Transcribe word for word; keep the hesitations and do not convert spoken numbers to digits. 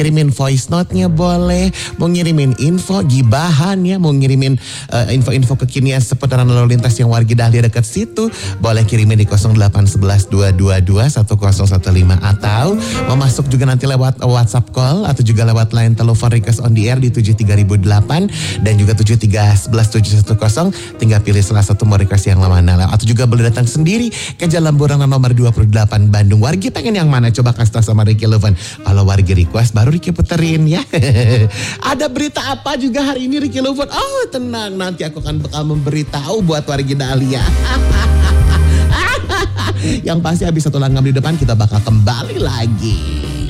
Kirimin voice note-nya boleh, mau ngirimin info gibahan ya, mau ngirimin uh, info-info kekinian seputaran lalu lintas yang wargi Dahlia dekat situ, boleh kirimin di nol delapan satu satu dua dua dua satu nol satu lima atau mau masuk juga nanti lewat WhatsApp call atau juga lewat line telepon request on the air di tujuh tiga nol nol delapan dan juga tujuh tiga satu satu tujuh satu nol, tinggal pilih salah satu mau request yang mana, atau juga boleh datang sendiri ke Jalan Burangan nomor dua puluh delapan Bandung. Wargi pengen yang mana? Coba kasih tahu sama Ricky Lovan. Kalau wargi request baru Ricky puterin ya. Ada berita apa juga hari ini Ricky Lovan? Oh tenang, nanti aku akan bakal memberitahu buat wargi Dahlia. Yang pasti habis satu langgam di depan kita bakal kembali lagi.